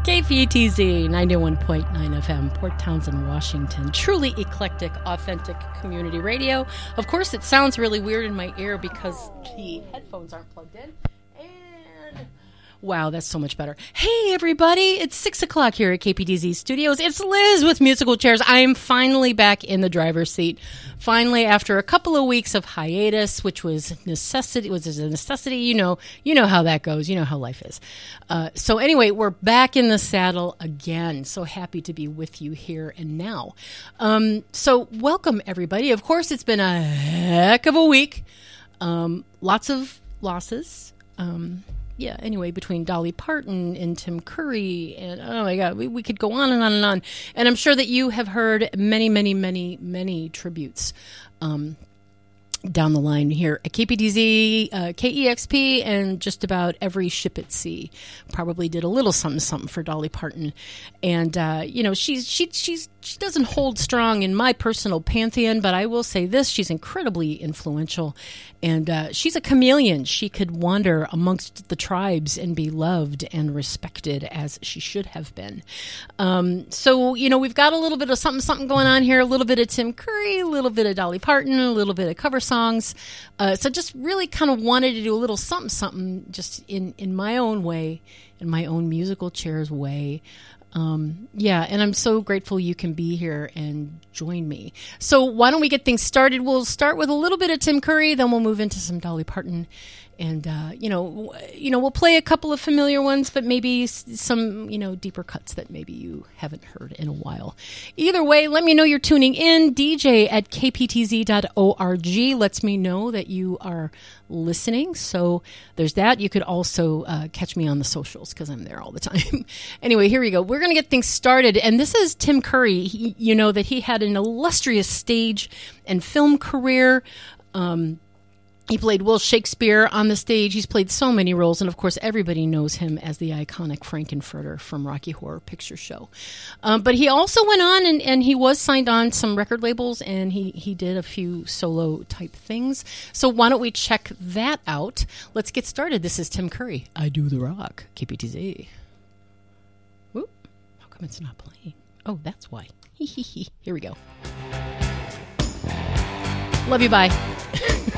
KPTZ 91.9 FM, Port Townsend, Washington. Truly eclectic, authentic community radio. Of course, it sounds really weird in my ear because the headphones aren't plugged in. And wow, that's so much better. Hey, everybody. It's 6 o'clock here at KPTZ Studios. It's Liz with Musical Chairs. I am finally back in the driver's seat. Finally, after a couple of weeks of hiatus, which was a necessity. You know how that goes. You know how life is. So anyway, we're back in the saddle again. So happy to be with you here and now. So welcome, everybody. Of course, it's been a heck of a week. Lots of losses. Anyway, between Dolly Parton and Tim Curry, and oh my God, we could go on and on and on. And I'm sure that you have heard many, many, many, many tributes down the line here at KPTZ, KEXP, and just about every ship at sea probably did a little something for Dolly Parton. And she doesn't hold strong in my personal pantheon, but I will say this: she's incredibly influential, and she's a chameleon. She could wander amongst the tribes and be loved and respected as she should have been. So we've got a little bit of something going on here, a little bit of Tim Curry, a little bit of Dolly Parton, a little bit of cover songs. So just really kind of wanted to do a little something just in my own way, in my own musical chairs way. And I'm so grateful you can be here and join me. So why don't we get things started? We'll start with a little bit of Tim Curry, then we'll move into some Dolly Parton. And, we'll play a couple of familiar ones, but maybe some, deeper cuts that maybe you haven't heard in a while. Either way, let me know you're tuning in. DJ at kptz.org lets me know that you are listening. So there's that. You could also catch me on the socials because I'm there all the time. Anyway, here we go. We're going to get things started. And this is Tim Curry. You know that he had an illustrious stage and film career. He played Will Shakespeare on the stage. He's played so many roles, and of course, everybody knows him as the iconic Frankenfurter from Rocky Horror Picture Show. But he also went on, and he was signed on some record labels, and he did a few solo type things. So why don't we check that out? Let's get started. This is Tim Curry. I Do the Rock, KPTZ. Whoop. How come it's not playing? Oh, that's why. Here we go. Love you, bye.